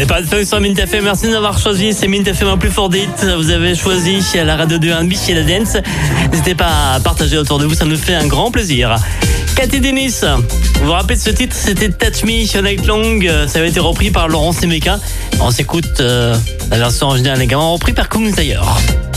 Les pas de feuilles sur Mint FM, merci d'avoir choisi. C'est Mint FM un plus fort d'hit. Vous avez choisi la radio de R&B chez la Dance. N'hésitez pas à partager autour de vous, ça nous fait un grand plaisir. Cathy Dennis, vous vous rappelez de ce titre, c'était Touch Me, Night Long. Ça avait été repris par Laurent Semeca. On s'écoute la version originale également repris par Kungs d'ailleurs.